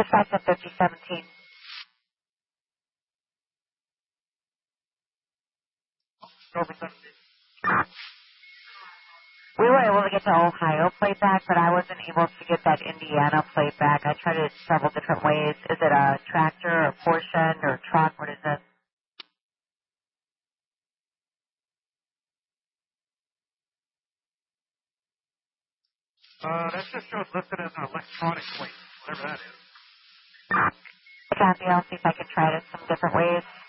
Dispatch at 5017. We were able to get the Ohio plate back, but I wasn't able to get that Indiana plate back. I tried it several different ways. Is it a tractor, or portion, or truck? What is it? That just shows listed as an electronic plate, whatever that is. Copy. I'll see if I can try it some different ways.